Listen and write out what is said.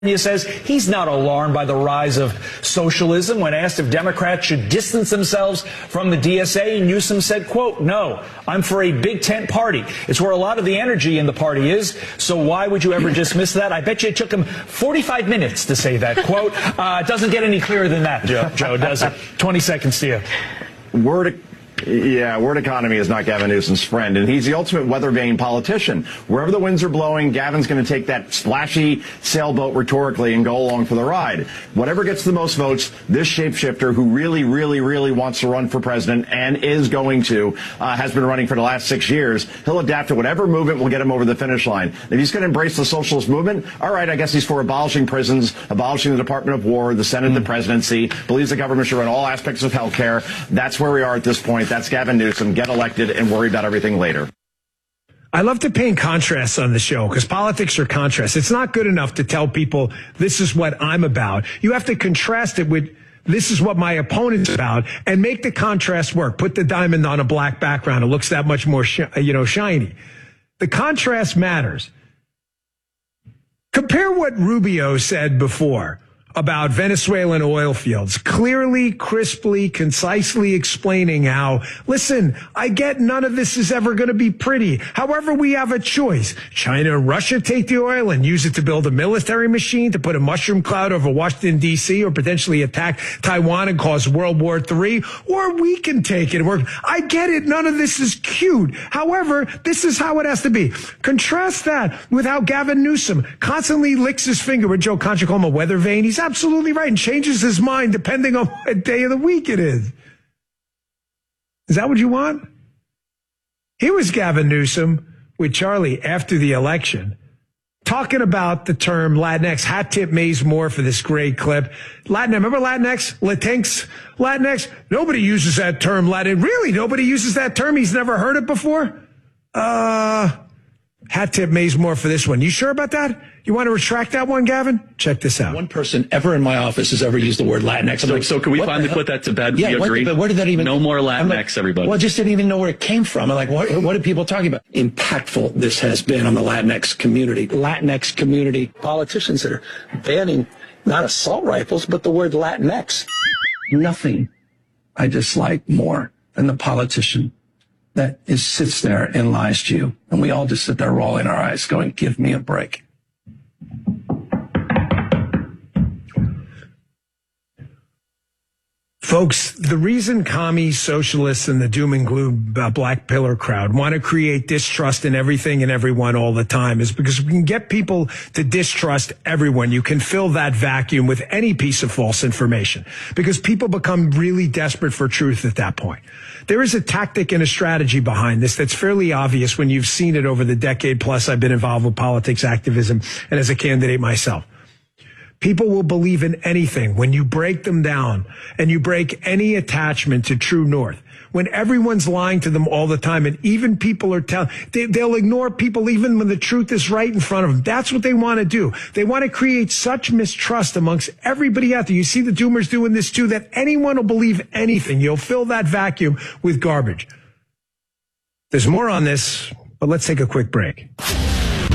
says he's not alarmed by the rise of socialism. When asked if Democrats should distance themselves from the DSA, Newsom said, quote, "No, I'm for a big tent party. It's where a lot of the energy in the party is. So why would you ever dismiss that?" I bet you it took him 45 minutes to say that quote. It doesn't get any clearer than that, Joe, does it? 20 seconds to you. Word economy is not Gavin Newsom's friend, and he's the ultimate weather vane politician. Wherever the winds are blowing, Gavin's going to take that splashy sailboat rhetorically and go along for the ride. Whatever gets the most votes, this shapeshifter who really, really, really wants to run for president and is going to, has been running for the last 6 years, he'll adapt to whatever movement will get him over the finish line. If he's going to embrace the socialist movement, all right, I guess he's for abolishing prisons, abolishing the Department of War, the Senate, the presidency, believes the government should run all aspects of health care. That's where we are at this point. That's Gavin Newsom. Get elected and worry about everything later. I love to paint contrasts on the show because politics are contrasts. It's not good enough to tell people this is what I'm about. You have to contrast it with this is what my opponent's about and make the contrast work. Put the diamond on a black background. It looks that much more, shiny. The contrast matters. Compare what Rubio said before about Venezuelan oil fields, clearly, crisply, concisely explaining how, listen, I get none of this is ever going to be pretty. However, we have a choice. China and Russia take the oil and use it to build a military machine to put a mushroom cloud over Washington, D.C., or potentially attack Taiwan and cause World War III, or we can take it and work. I get it. None of this is cute. However, this is how it has to be. Contrast that with how Gavin Newsom constantly licks his finger with Joe Concha called him a weather vane. He's absolutely right and changes his mind depending on what day of the week it is. Is that what you want? Here was Gavin Newsom with Charlie after the election talking about the term Latinx. Hat tip Maze Moore for this great clip. Remember Latinx? Latinx? Nobody uses that term, Latin. Really? Nobody uses that term? He's never heard it before? Hat tip Maze Moore for this one. You sure about that? You want to retract that one, Gavin? Check this out. One person ever in my office has ever used the word Latinx. I'm like, so can we finally put that to bed? Yeah, we agree? But where did that even... No more Latinx, everybody. Well, I just didn't even know where it came from. I'm like, what are people talking about? Impactful this has been on the Latinx community. Latinx community politicians that are banning not assault rifles, but the word Latinx. Nothing I dislike more than the politician that sits there and lies to you. And we all just sit there rolling our eyes going, give me a break. Folks, the reason commies, socialists, and the doom and gloom black pillar crowd want to create distrust in everything and everyone all the time is because we can get people to distrust everyone. You can fill that vacuum with any piece of false information because people become really desperate for truth at that point. There is a tactic and a strategy behind this that's fairly obvious when you've seen it over the decade plus I've been involved with politics, activism, and as a candidate myself. People will believe in anything when you break them down and you break any attachment to true north. When everyone's lying to them all the time and even people are they'll ignore people even when the truth is right in front of them. That's what they want to do. They want to create such mistrust amongst everybody out there. You see the doomers doing this too, that anyone will believe anything. You'll fill that vacuum with garbage. There's more on this, but let's take a quick break.